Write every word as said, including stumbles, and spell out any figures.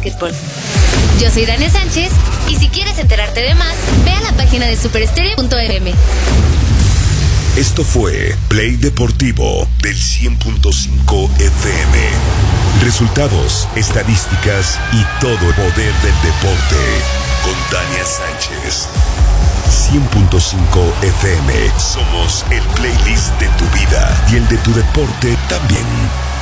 básquetbol. Yo soy Dania Sánchez y si quieres enterarte de más, ve a la página de super stereo punto f m. Esto fue Play Deportivo del cien punto cinco F M. Resultados, estadísticas y todo el poder del deporte con Dania Sánchez. cien punto cinco F M. Somos el playlist de tu vida y el de tu deporte también.